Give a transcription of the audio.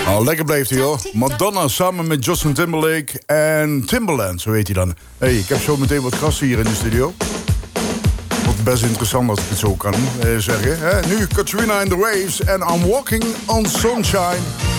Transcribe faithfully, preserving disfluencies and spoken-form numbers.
Nou, lekker blijft hij hoor. Madonna samen met Justin Timberlake en Timberland, zo heet hij dan. Hey, ik heb zo meteen wat gasten hier in de studio. Wordt best interessant als ik het zo kan eh, zeggen. Hè? Nu Katrina and the Waves en I'm Walking on Sunshine.